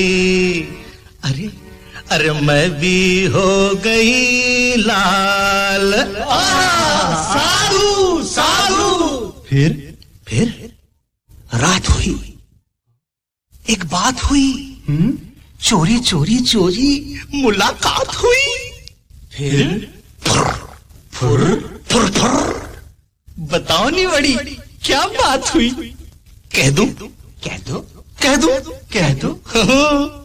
अरे अरे मैं भी हो गई लाल। साधु साधु। फिर रात हुई, एक बात हुई, चोरी चोरी चोरी मुलाकात हुई। फिर फुर फुर फुर। बताओ नहीं बड़ी क्या बात हुई? कह दूं? कह दो कह दो कह दो।